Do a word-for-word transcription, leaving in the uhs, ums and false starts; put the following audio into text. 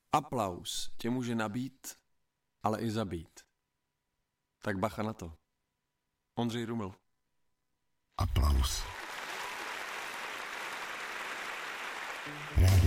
Aplaus tě může nabít, ale i zabít. Tak bacha na to. Ondřej Ruml. Aplaus. Ne.